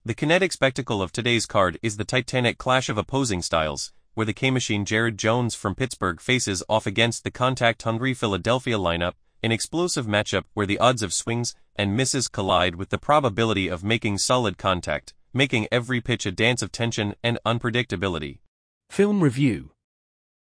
The kinetic spectacle of today's card is the titanic clash of opposing styles, where the K-Machine Jared Jones from Pittsburgh faces off against the contact-hungry Philadelphia lineup, an explosive matchup where the odds of swings and misses collide with the probability of making solid contact, making every pitch a dance of tension and unpredictability. Film Review.